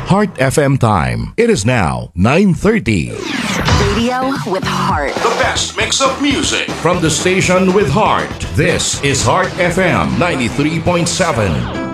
Heart FM time. It is now 9:30. Radio with heart. The best mix of music from the station with heart. This is Heart FM 93.7.